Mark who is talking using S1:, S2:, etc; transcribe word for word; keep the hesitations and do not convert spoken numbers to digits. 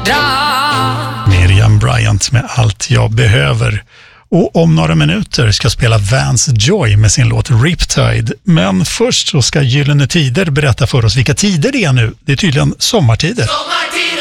S1: Miriam Bryant med Allt jag behöver. Och om några minuter ska spela Vance Joy med sin låt Riptide. Men först så ska Gyllene Tider berätta för oss vilka tider det är nu. Det är tydligen sommartider.